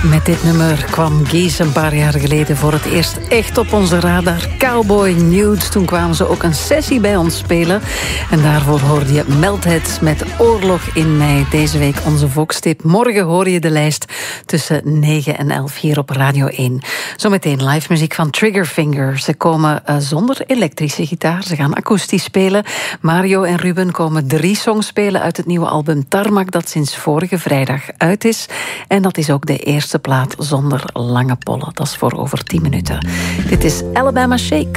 Met dit nummer kwam Gees een paar jaar geleden voor het eerst echt op onze radar. Cowboy Nudes, toen kwamen ze ook een sessie bij ons spelen. En daarvoor hoorde je Meltheads met Oorlog in mei. Deze week onze Volkstip. Morgen hoor je de lijst tussen 9 en 11 hier op Radio 1. Zometeen live muziek van Triggerfinger. Ze komen zonder elektrische gitaar. Ze gaan akoestisch spelen. Mario en Ruben komen 3 songs spelen uit het nieuwe album Tarmac, dat sinds vorige vrijdag uit is. En dat is ook de eerste plaat zonder lange pollen. Dat is voor over 10 minuten. Dit is Alabama Shakes.